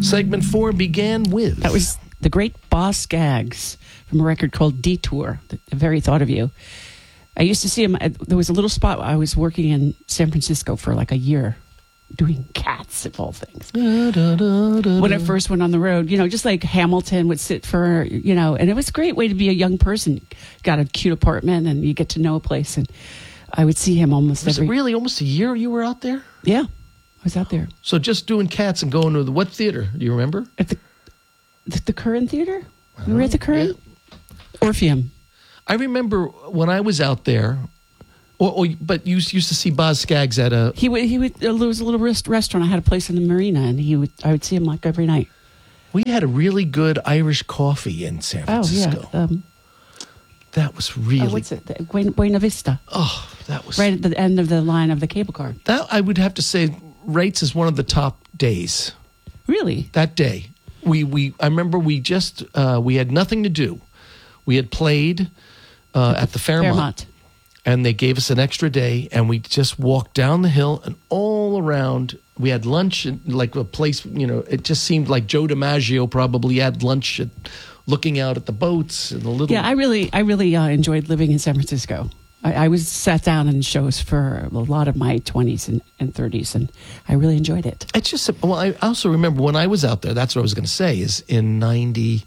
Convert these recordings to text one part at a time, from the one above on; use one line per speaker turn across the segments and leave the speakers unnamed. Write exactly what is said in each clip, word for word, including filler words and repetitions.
Segment four began with...
That was the great Boz Scaggs from a record called Detour, The, the Very Thought of You. I used to see him. At, there was a little spot. I was working in San Francisco for like a year doing Cats, of all things. Da, da, da, da, when I first went on the road, you know, just like Hamilton would sit for, you know, and it was a great way to be a young person. Got a cute apartment and you get to know a place. And I would see him almost
was
every...
Was it really almost a year you were out there?
Yeah, I was out there.
So just doing Cats and going to the, what theater? Do you remember?
At the, the, the Curran Theater? We were at the Curran? Yeah. Orpheum.
I remember when I was out there, or, or but you used to see Boz Scaggs at a...
He would, he would, there was a little rest, restaurant. I had a place in the marina, and he would, I would see him like every night.
We had a really good Irish coffee in San Francisco.
Oh, yeah. Um,
that was really...
Oh, what's it? The Buena Vista.
Oh, that was...
Right at the end of the line of the cable car.
That, I would have to say, rates as one of the top days.
Really?
That day. We, we, I remember we just, uh, we had nothing to do. We had played... Uh, at the Fairmont,
Fairmont,
and they gave us an extra day, and we just walked down the hill and all around. We had lunch at like a place, you know, it just seemed like Joe DiMaggio probably had lunch at, looking out at the boats and the little...
Yeah, I really, I really uh, enjoyed living in San Francisco. I, I was sat down in shows for a lot of my twenties and, and thirties, and I really enjoyed it.
It's just, well, I also remember when I was out there, that's what I was going to say, is in ninety,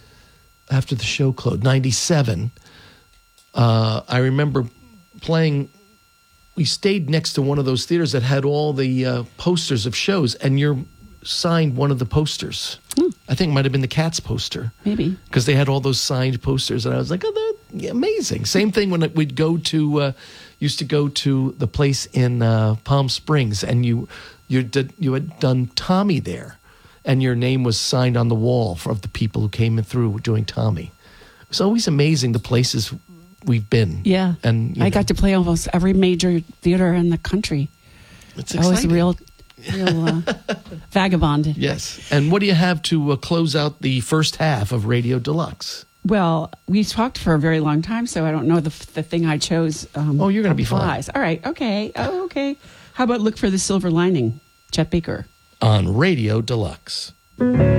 after the show closed, ninety-seven... Uh, I remember playing, we stayed next to one of those theaters that had all the uh, posters of shows, and you signed one of the posters. Hmm. I think it might have been the Cats poster.
Maybe.
Because they had all those signed posters, and I was like, oh, they're amazing. Same thing when we'd go to, uh, used to go to the place in uh, Palm Springs, and you, you, did, you had done Tommy there, and your name was signed on the wall of the people who came in through doing Tommy. It's always amazing the places we've been.
Yeah.
And
I know. got to play almost every major theater in the country.
It's
exciting. I was a real, real uh, vagabond.
Yes. And what do you have to uh, close out the first half of Radio Deluxe?
Well, we talked for a very long time, so I don't know the the thing I chose. Um,
oh, you're going to be fine.
All right. Okay. Oh, okay. How about Look for the Silver Lining? Chet Baker.
On Radio Deluxe.